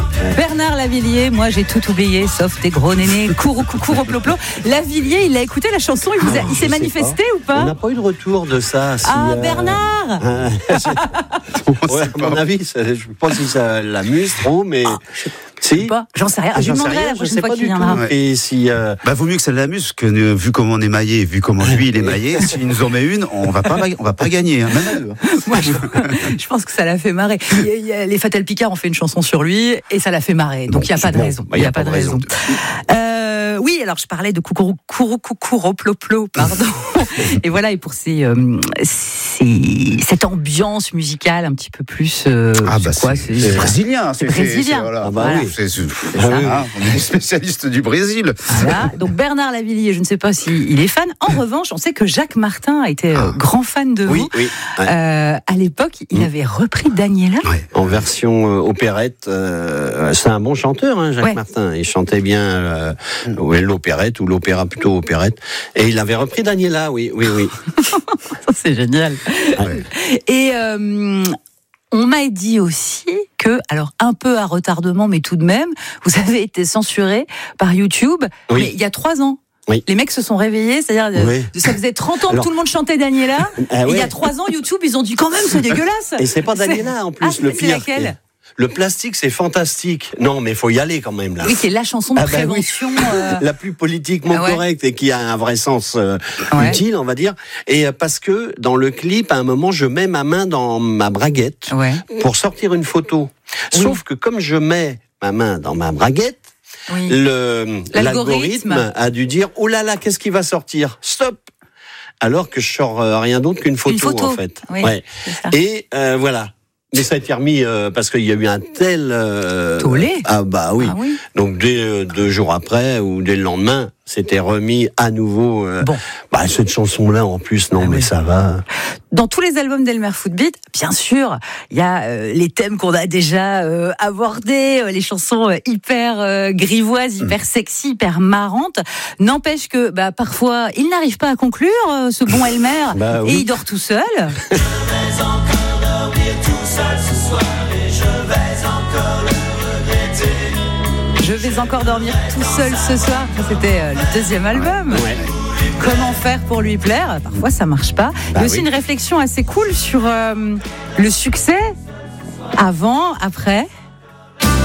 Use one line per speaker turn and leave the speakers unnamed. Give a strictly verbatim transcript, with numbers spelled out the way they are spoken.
Bernard Lavilliers, moi j'ai tout oublié, sauf tes gros nénés, cours, cours au ploplo. Lavilliers, il a écouté la chanson, il, vous a, il s'est manifesté
pas.
ou pas?
On n'a pas eu de retour de ça. Si,
ah,
euh...
Bernard
euh, ouais, à mon avis, ça, je ne sais pas si ça l'amuse trop, mais... Ah,
si. Pas. J'en sais rien. Je lui demanderai la prochaine fois qu'il viendra.
Ouais. Et si, euh...
bah, vaut mieux que ça l'amuse, parce que euh, vu comment on est maillé, vu comment lui il est maillé, s'il nous en met une, on va pas, on va pas gagner. Hein, même à deux.
Moi, je, je pense que ça l'a fait marrer. Il y a, il y a, les Fatal Picard ont fait une chanson sur lui et ça l'a fait marrer. Donc il bon, n'y a pas de bon. raison. Il n'y a, a pas de raison. raison. Euh, oui, alors je parlais de Koukoukou Koukoukou Ploplo, pardon. Et voilà, et pour ces, euh, ces, cette ambiance musicale un petit peu plus. Euh,
ah bah c'est, quoi, c'est, c'est brésilien.
C'est brésilien.
C'est, voilà.
Ah bah voilà.
Oui. C'est, c'est, c'est ah oui. hein, on est spécialiste du Brésil.
Voilà. Donc Bernard Lavilliers, je ne sais pas s'il est fan. En revanche, on sait que Jacques Martin a été ah. grand fan de
oui,
vous.
Oui, ouais.
euh, à l'époque, il mmh. avait repris Daniela.
Ouais. En version euh, opérette. Euh, c'est un bon chanteur, hein, Jacques ouais. Martin. Il chantait bien euh, ouais, l'opérette ou l'opéra plutôt opérette. Et il avait repris Daniela, oui, oui, oui.
Ça, c'est génial. Ouais. Et euh, on m'a dit aussi que, alors un peu à retardement, mais tout de même, vous avez été censuré par YouTube, oui. mais il y a trois ans. Oui. Les mecs se sont réveillés, c'est-à-dire oui. ça faisait trente ans Alors, que tout le monde chantait Daniela. Ah, ouais. Et il y a trois ans, YouTube, ils ont dit quand même c'est dégueulasse.
Et c'est pas Daniela c'est... en plus
ah,
le
c'est
pire.
Laquelle
Le plastique, c'est fantastique. Non, mais il faut y aller quand même là.
Oui, c'est la chanson de ah, prévention.
Bah oui. euh... La plus politiquement ah, ouais. correcte et qui a un vrai sens euh, ouais. utile, on va dire. Et euh, parce que dans le clip, à un moment, je mets ma main dans ma braguette ouais. pour sortir une photo. Oui. Sauf que comme je mets ma main dans ma braguette, oui. le, l'algorithme. l'algorithme a dû dire « Oh là là, qu'est-ce qui va sortir ? Stop !» Alors que je sors euh, rien d'autre qu'une photo,
une photo.
en fait.
Oui,
ouais. Et euh, voilà. Mais ça a été remis euh, parce qu'il y a eu un tel... Euh,
Tollé.
Ah bah oui. Ah, oui. Donc dès euh, deux jours après ou dès le lendemain, c'était remis à nouveau. Euh, bon. Bah cette chanson-là en plus, non ah, mais oui. ça va.
Dans tous les albums d'Elmer Footbeat, bien sûr, il y a euh, les thèmes qu'on a déjà euh, abordés, euh, les chansons euh, hyper euh, grivoises, hyper mmh. sexy, hyper marrantes. N'empêche que bah, parfois, il n'arrive pas à conclure, euh, ce bon Elmer, bah, oui. et il dort tout seul. Ce soir et je vais encore le regretter. Je vais encore dormir tout seul ce soir. C'était euh, le deuxième album. Ouais. Comment faire pour lui plaire ? Parfois ça marche pas. Bah Il y a aussi oui. une réflexion assez cool sur euh, le succès avant, après.